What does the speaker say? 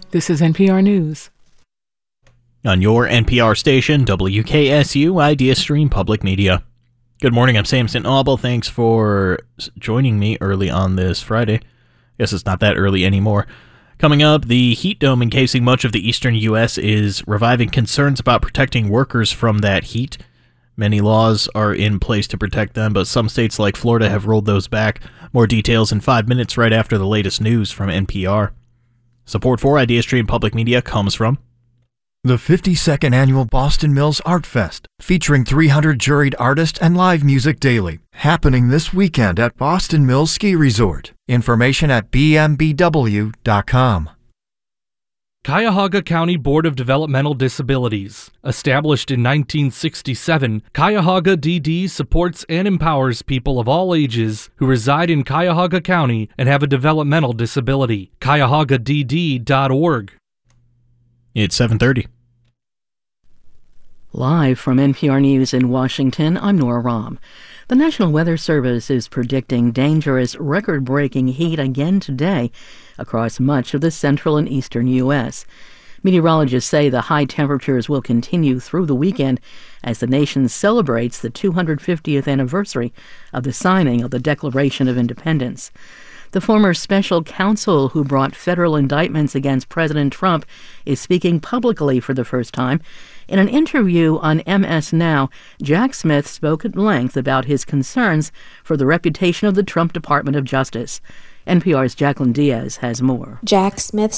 This is NPR News. On your NPR station, WKSU Idea Stream Public Media. Good morning, I'm Sam St-Aubel. Thanks for joining me early on this Friday. Guess it's not that early anymore. Coming up, the heat dome encasing much of the eastern U.S. is reviving concerns about protecting workers from that heat. Many laws are in place to protect them, but some states like Florida have rolled those back. More details in 5 minutes right after the latest news from NPR. Support for Idea Stream Public Media comes from the 52nd Annual Boston Mills Art Fest, featuring 300 juried artists and live music daily, happening this weekend at Boston Mills Ski Resort. Information at bmbw.com. Cuyahoga County Board of Developmental Disabilities. Established in 1967, Cuyahoga DD supports and empowers people of all ages who reside in Cuyahoga County and have a developmental disability. CuyahogaDD.org. It's 7:30. Live from NPR News in Washington, I'm Nora Rahm. The National Weather Service is predicting dangerous, record-breaking heat again today across much of the central and eastern U.S. Meteorologists say the high temperatures will continue through the weekend as the nation celebrates the 250th anniversary of the signing of the Declaration of Independence. The former special counsel who brought federal indictments against President Trump is speaking publicly for the first time. In an interview on MS Now, Jack Smith spoke at length about his concerns for the reputation of the Trump Department of Justice. NPR's Jacqueline Diaz has more. Jack Smith